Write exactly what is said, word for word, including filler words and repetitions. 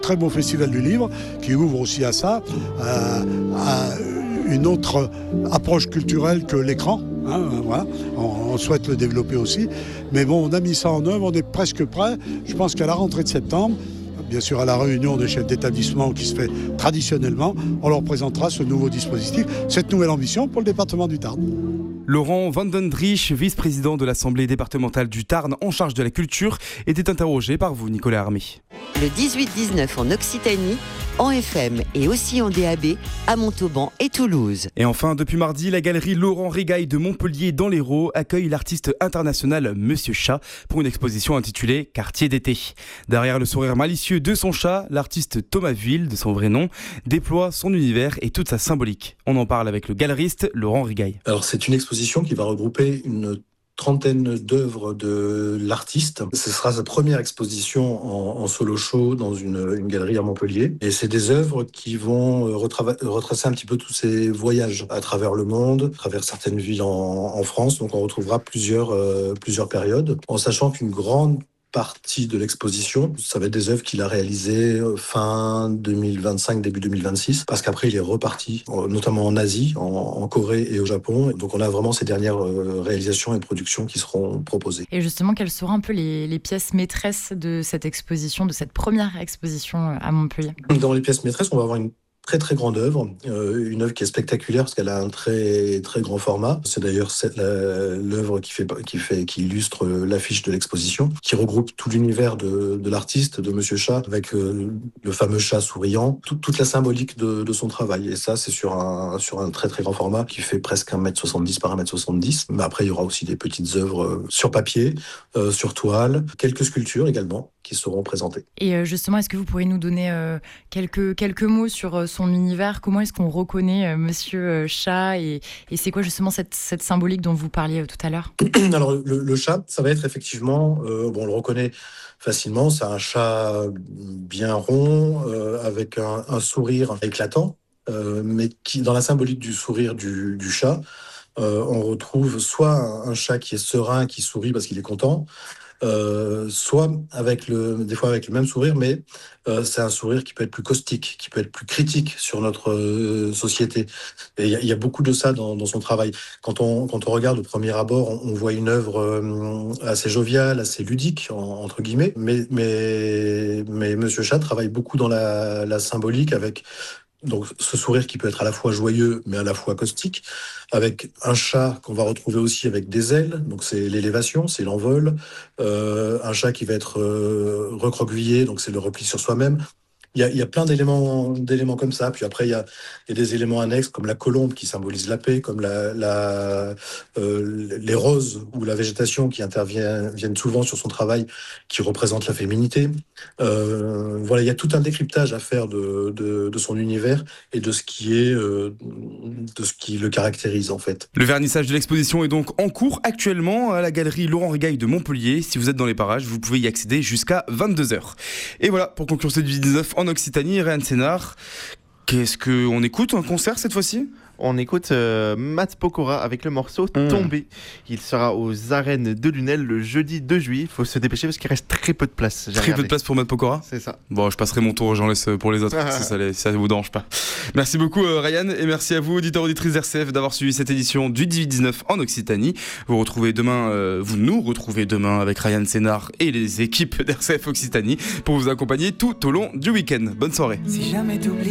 Très beau festival du livre qui ouvre aussi à ça, à, à une autre approche culturelle que l'écran. Hein, voilà. on, on souhaite le développer aussi. Mais bon, on a mis ça en œuvre, on est presque prêt. Je pense qu'à la rentrée de septembre, bien sûr à la réunion des chefs d'établissement qui se fait traditionnellement, on leur présentera ce nouveau dispositif, cette nouvelle ambition pour le département du Tarn. Laurent Vandendrich, vice-président de l'Assemblée départementale du Tarn en charge de la culture, était interrogé par vous, Nicolas Armé. Le dix-huit dix-neuf en Occitanie, en F M et aussi en D A B à Montauban et Toulouse. Et enfin, depuis mardi, la galerie Laurent Rigaille de Montpellier dans l'Hérault accueille l'artiste international Monsieur Chat pour une exposition intitulée Quartier d'été. Derrière le sourire malicieux de son chat, l'artiste Thomas Vuil, de son vrai nom, déploie son univers et toute sa symbolique. On en parle avec le galeriste Laurent Rigaille. Alors c'est une exposition qui va regrouper une trentaine d'œuvres de l'artiste. Ce sera sa première exposition en, en solo show dans une, une galerie à Montpellier. Et c'est des œuvres qui vont retrava- retracer un petit peu tous ses voyages à travers le monde, à travers certaines villes en, en France. Donc on retrouvera plusieurs, euh, plusieurs périodes, en sachant qu'une grande partie de l'exposition, ça va être des œuvres qu'il a réalisées fin deux mille vingt-cinq, début deux mille vingt-six, parce qu'après il est reparti, notamment en Asie, en, en Corée et au Japon. Donc on a vraiment ces dernières réalisations et productions qui seront proposées. Et justement, quelles seront un peu les, les pièces maîtresses de cette exposition, de cette première exposition à Montpellier ? Dans les pièces maîtresses, on va avoir une très très grande œuvre, euh, une œuvre qui est spectaculaire parce qu'elle a un très très grand format. C'est d'ailleurs cette, la, l'œuvre qui fait qui fait qui illustre l'affiche de l'exposition, qui regroupe tout l'univers de, de l'artiste, de Monsieur Chat, avec euh, le fameux chat souriant, tout, toute la symbolique de, de son travail. Et ça, c'est sur un sur un très très grand format qui fait presque un mètre soixante-dix par un mètre soixante-dix. Mais après, il y aura aussi des petites œuvres sur papier, euh, sur toile, quelques sculptures également qui seront présentées. Et euh, justement, est-ce que vous pourriez nous donner euh, quelques quelques mots sur euh, son univers? Comment est-ce qu'on reconnaît euh, Monsieur euh, Chat et, et c'est quoi justement cette, cette symbolique dont vous parliez euh, tout à l'heure? Alors le, le chat, ça va être effectivement, euh, bon, on le reconnaît facilement, c'est un chat bien rond, euh, avec un, un sourire éclatant, euh, mais qui, dans la symbolique du sourire du, du chat, euh, on retrouve soit un, un chat qui est serein, qui sourit parce qu'il est content, Euh, soit avec le, des fois avec le même sourire, mais euh, c'est un sourire qui peut être plus caustique, qui peut être plus critique sur notre euh, société. Et il y, y a beaucoup de ça dans, dans son travail. Quand on, quand on regarde au premier abord, on, on voit une œuvre euh, assez joviale, assez ludique, en, entre guillemets, mais, mais, mais Monsieur Chat travaille beaucoup dans la, la symbolique avec donc ce sourire qui peut être à la fois joyeux mais à la fois caustique, avec un chat qu'on va retrouver aussi avec des ailes, donc c'est l'élévation, c'est l'envol, euh, un chat qui va être euh, recroquevillé, donc c'est le repli sur soi-même. Il y a, il y a plein d'éléments, d'éléments comme ça. Puis après, il y a, il y a des éléments annexes comme la colombe qui symbolise la paix, comme la, la, euh, les roses ou la végétation qui interviennent viennent souvent sur son travail, qui représentent la féminité. Euh, voilà, il y a tout un décryptage à faire de, de, de son univers et de ce qui est, euh, de ce qui le caractérise en fait. Le vernissage de l'exposition est donc en cours actuellement à la galerie Laurent Rigaille de Montpellier. Si vous êtes dans les parages, vous pouvez y accéder jusqu'à vingt-deux heures. Et voilà, pour conclure cette dix-neuf en Occitanie, Ryan Sénard, qu'est-ce qu'on écoute, un concert cette fois-ci ? On écoute euh, Matt Pokora avec le morceau mmh. Tombé. Il sera aux arènes de Lunel le jeudi deux juillet. Il faut se dépêcher parce qu'il reste très peu de place. J'ai très regardé. Peu de place pour Matt Pokora ? C'est ça. Bon, je passerai mon tour, j'en laisse pour les autres si ça ne si vous dérange pas. Merci beaucoup euh, Ryan et merci à vous auditeurs auditrices d'R C F d'avoir suivi cette édition du dix-huit dix-neuf en Occitanie. Vous retrouvez demain, euh, vous nous retrouvez demain avec Ryan Sénard et les équipes d'R C F Occitanie pour vous accompagner tout au long du week-end. Bonne soirée. Si jamais t'oublies